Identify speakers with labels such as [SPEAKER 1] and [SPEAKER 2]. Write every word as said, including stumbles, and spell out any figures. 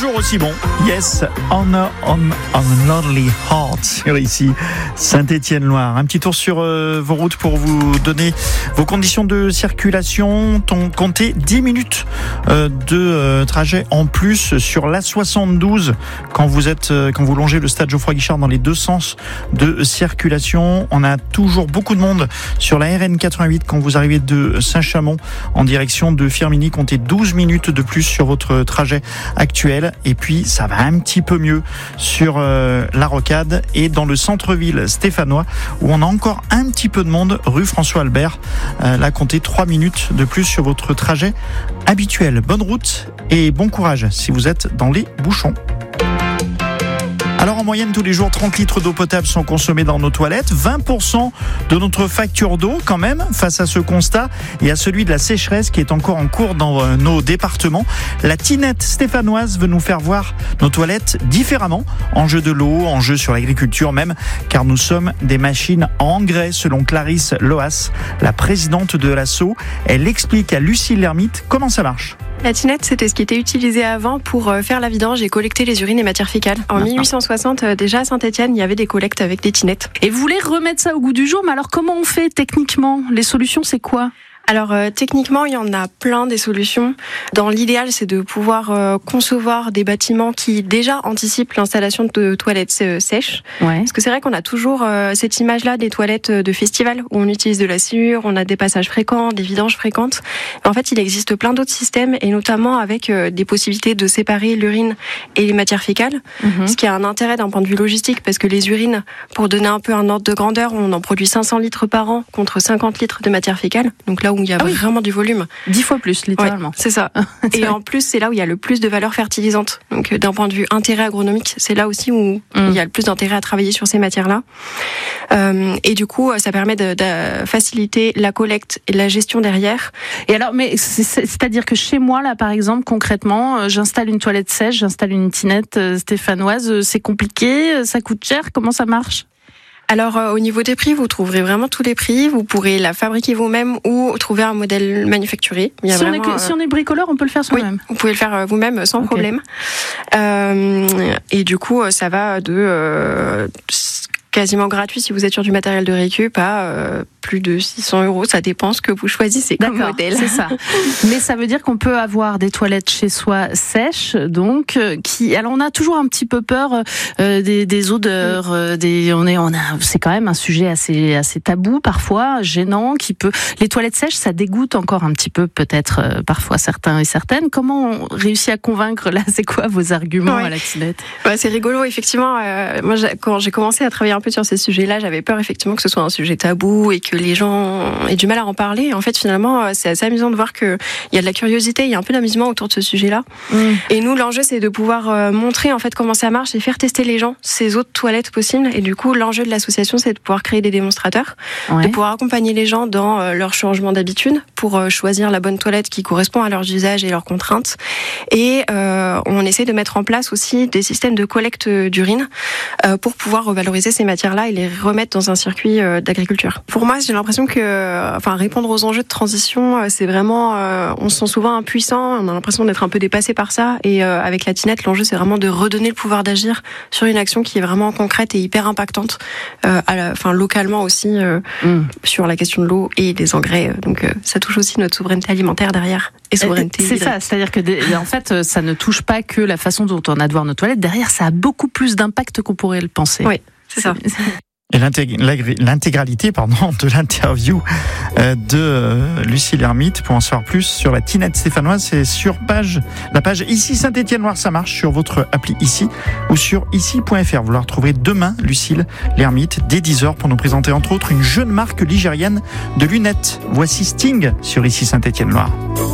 [SPEAKER 1] Bonjour aussi bon. Yes, on a, on, on Lonely Heart sur ici Saint-Étienne-Loire. Un petit tour sur euh, vos routes pour vous donner vos conditions de circulation. Ton, comptez dix minutes euh, de euh, trajet en plus sur l'A soixante-douze quand vous êtes euh, quand vous longez le stade Geoffroy-Guichard dans les deux sens de circulation. On a toujours beaucoup de monde sur la R N quatre-vingt-huit quand vous arrivez de Saint-Chamond en direction de Firminy. Comptez douze minutes de plus sur votre trajet actuel. Et puis ça va un petit peu mieux sur euh, la Rocade et dans le centre-ville stéphanois où on a encore un petit peu de monde rue François Albert. Euh, là, comptez trois minutes de plus sur votre trajet habituel. Bonne route et bon courage si vous êtes dans les bouchons. Alors en moyenne, tous les jours, trente litres d'eau potable sont consommés dans nos toilettes. vingt pour cent de notre facture d'eau quand même, face à ce constat et à celui de la sécheresse qui est encore en cours dans nos départements. La Tinette stéphanoise veut nous faire voir nos toilettes différemment. Enjeu de l'eau, enjeu sur l'agriculture même, car nous sommes des machines à engrais, selon Clarisse Loas, la présidente de l'Asso. Elle explique à Lucie Lermite comment ça marche.
[SPEAKER 2] La tinette, c'était ce qui était utilisé avant pour faire la vidange et collecter les urines et matières fécales. En mille huit cent soixante, déjà à Saint-Étienne, il y avait des collectes avec des tinettes.
[SPEAKER 3] Et vous voulez remettre ça au goût du jour, mais alors comment on fait techniquement ? Les solutions, c'est quoi ?
[SPEAKER 2] Alors euh, techniquement, il y en a plein des solutions. Dans l'idéal, c'est de pouvoir euh, concevoir des bâtiments qui déjà anticipent l'installation de toilettes euh, sèches.
[SPEAKER 3] Ouais.
[SPEAKER 2] Parce que c'est vrai qu'on a toujours euh, cette image-là des toilettes de festival où on utilise de la sciure, on a des passages fréquents, des vidanges fréquentes. En fait, il existe plein d'autres systèmes et notamment avec euh, des possibilités de séparer l'urine et les matières fécales. Mm-hmm. Ce qui a un intérêt d'un point de vue logistique parce que les urines, pour donner un peu un ordre de grandeur, on en produit cinq cents litres par an contre cinquante litres de matière fécale. Donc là où il y a ah oui. vraiment du volume.
[SPEAKER 3] Dix fois plus, littéralement.
[SPEAKER 2] Ouais, c'est ça. Et en plus, c'est là où il y a le plus de valeur fertilisante. Donc, d'un point de vue intérêt agronomique, c'est là aussi où mm. il y a le plus d'intérêt à travailler sur ces matières-là. Euh, et du coup, ça permet de, de faciliter la collecte et la gestion derrière.
[SPEAKER 3] Et alors, mais c'est, c'est-à-dire que chez moi, là, par exemple, concrètement, j'installe une toilette sèche, j'installe une tinette stéphanoise, c'est compliqué, ça coûte cher, comment ça marche ?
[SPEAKER 2] Alors, euh, au niveau des prix, vous trouverez vraiment tous les prix. Vous pourrez la fabriquer vous-même ou trouver un modèle manufacturé. Il y a
[SPEAKER 3] si,
[SPEAKER 2] vraiment,
[SPEAKER 3] on est, euh... si on est bricoleur, on peut le faire soi-même.
[SPEAKER 2] Oui, vous pouvez le faire euh, vous-même sans okay. problème. Euh, et du coup, ça va de euh, quasiment gratuit si vous êtes sur du matériel de récup à euh, plus de six cents euros. Ça dépend ce que vous choisissez comme
[SPEAKER 3] D'accord,
[SPEAKER 2] modèle.
[SPEAKER 3] C'est ça. Mais ça veut dire qu'on peut avoir des toilettes chez soi sèches, donc qui. Alors on a toujours un petit peu peur euh, des, des odeurs. Euh, des. On est. On a. C'est quand même un sujet assez assez tabou parfois, gênant, qui peut. Les toilettes sèches, ça dégoûte encore un petit peu peut-être euh, parfois certains et certaines. Comment on réussit à convaincre là ? C'est quoi vos arguments ouais. à la tinette ?
[SPEAKER 2] Ouais, c'est rigolo effectivement. Euh, moi, j'ai, quand j'ai commencé à travailler un peu sur ces sujets-là, j'avais peur effectivement que ce soit un sujet tabou et que les gens aient du mal à en parler. Et en fait, finalement, c'est assez amusant de voir qu'il y a de la curiosité, il y a un peu d'amusement autour de ce sujet-là. Mmh. Et nous, l'enjeu, c'est de pouvoir montrer en fait comment ça marche et faire tester les gens ces autres toilettes possibles. Et du coup, l'enjeu de l'association, c'est de pouvoir créer des démonstrateurs, ouais. de pouvoir accompagner les gens dans leur changement d'habitude pour choisir la bonne toilette qui correspond à leurs usages et leurs contraintes. Et euh, on essaie de mettre en place aussi des systèmes de collecte d'urine euh, pour pouvoir revaloriser ces matières-là et les remettre dans un circuit euh, d'agriculture. Pour moi, j'ai l'impression que, enfin, répondre aux enjeux de transition, c'est vraiment, euh, on se sent souvent impuissant, on a l'impression d'être un peu dépassé par ça. Et euh, avec la tinette, l'enjeu, c'est vraiment de redonner le pouvoir d'agir sur une action qui est vraiment concrète et hyper impactante, euh, à la, enfin, localement aussi, euh, mmh. sur la question de l'eau et des engrais. Donc, euh, ça touche aussi notre souveraineté alimentaire derrière et souveraineté.
[SPEAKER 3] C'est ça, c'est-à-dire que, en fait, ça ne touche pas que la façon dont on a de voir nos toilettes. Derrière, ça a beaucoup plus d'impact qu'on pourrait le penser.
[SPEAKER 2] Oui, c'est ça.
[SPEAKER 1] Et l'intégralité pardon, de l'interview de Lucie Lermite, pour en savoir plus sur la tinette stéphanoise, c'est sur page, la page Ici Saint-Étienne-Loire, ça marche sur votre appli Ici ou sur ici point f r. Vous la retrouverez demain, Lucille Lermite, dès dix heures, pour nous présenter entre autres une jeune marque ligérienne de lunettes. Voici Sting sur Ici Saint-Étienne-Loire.